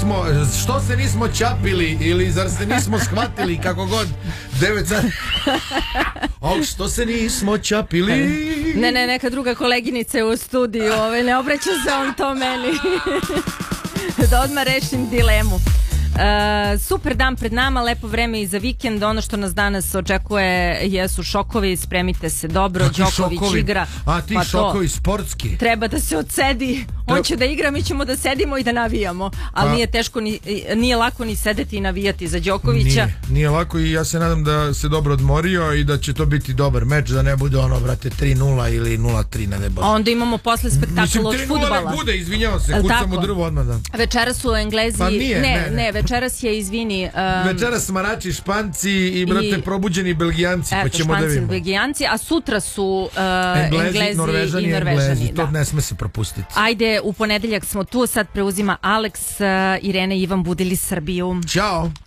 što se nismo čapili ili zar se nismo shvatili, kako god. 9 sati. Što se nismo čapili. Ne, neka druga koleginica je u studiju, ne obraća se on to meni. Da odmah rešim dilemu. Super dan pred nama, lepo vreme i za vikend. Ono što nas danas očekuje jesu šokovi, spremite se dobro. Đoković igra. A ti šokovi sportski. Treba da se odsedi. On će da igra, mi ćemo da sedimo i da navijamo. Ali nije lako ni sedeti i navijati za Đokovića. Nije lako i ja se nadam da se dobro odmorio i da će to biti dobar meč, da ne bude ono, brate, 3-0 ili 0-3, ne debo. A onda imamo posle spektakl od fudbala. 3-0 ne bude, izvinjavam se, kucam u drvo odmah da. Večeras su Englezi... Pa nije, ne, večeras je, izvini... Večeras Smarači, Španci i, brate, probuđeni Belgijanci, pa ćemo da vidimo. Španci, Belgijanci, a sutra su Englezi, Norvežani i Norvežani. To ne sme se propustiti. Ajde, u ponedeljak smo tu, sad preuzima Aleks, Irena i Ivan budili Srbiju. Ćao!